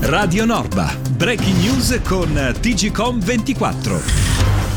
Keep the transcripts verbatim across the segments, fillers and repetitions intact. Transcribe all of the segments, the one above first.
Radio Norba, breaking news con T G C O M ventiquattro.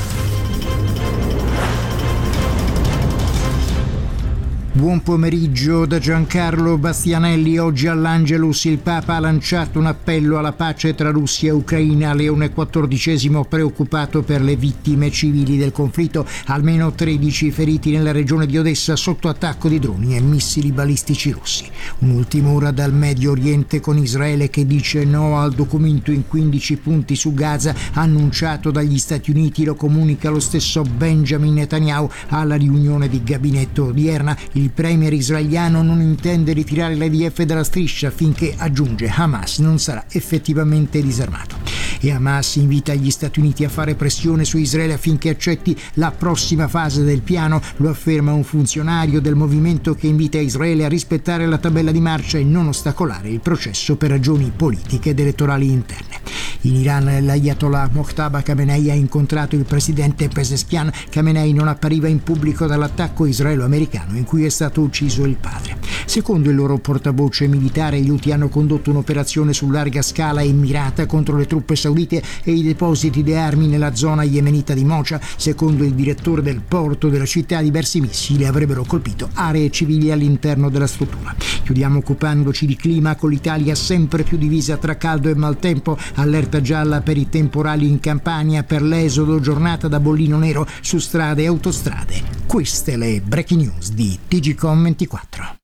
Buon pomeriggio da Giancarlo Bastianelli. Oggi all'Angelus il Papa ha lanciato un appello alla pace tra Russia e Ucraina. Leone quattordicesimo preoccupato per le vittime civili del conflitto. Almeno tredici feriti nella regione di Odessa sotto attacco di droni e missili balistici russi. Un'ultima ora dal Medio Oriente con Israele che dice no al documento in quindici punti su Gaza annunciato dagli Stati Uniti. Lo comunica lo stesso Benjamin Netanyahu alla riunione di gabinetto odierna. Il Il premier israeliano non intende ritirare l'I D F dalla striscia finché, aggiunge, Hamas non sarà effettivamente disarmato. E Hamas invita gli Stati Uniti a fare pressione su Israele affinché accetti la prossima fase del piano, lo afferma un funzionario del movimento che invita Israele a rispettare la tabella di marcia e non ostacolare il processo per ragioni politiche ed elettorali interne. In Iran l'Ayatollah Mojtaba Khamenei ha incontrato il presidente Pezeshkian. Khamenei non appariva in pubblico dall'attacco israelo-americano in cui è stato ucciso il padre. Secondo il loro portavoce militare, gli Houthi hanno condotto un'operazione su larga scala e mirata contro le truppe saudite e i depositi di armi nella zona yemenita di Mocha. Secondo il direttore del porto della città, diversi missili avrebbero colpito aree civili all'interno della struttura. Chiudiamo occupandoci di clima con l'Italia sempre più divisa tra caldo e maltempo. Allerta gialla per i temporali in Campania, per l'esodo, giornata da bollino nero su strade e autostrade. Queste le breaking news di T G C O M ventiquattro.